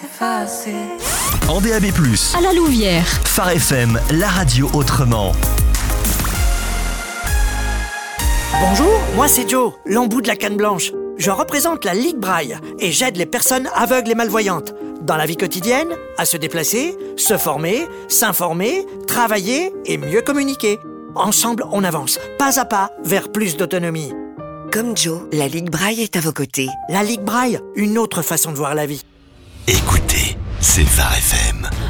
s'effacer. En DAB+, à la Louvière. Phare FM, la radio autrement. Bonjour, moi c'est Joe, l'embout de la canne blanche. Je représente la Ligue Braille et j'aide les personnes aveugles et malvoyantes dans la vie quotidienne, à se déplacer, se former, s'informer, travailler et mieux communiquer. Ensemble, on avance, pas à pas, vers plus d'autonomie. Comme Joe, la Ligue Braille est à vos côtés. La Ligue Braille, une autre façon de voir la vie. Écoutez, c'est Phare FM.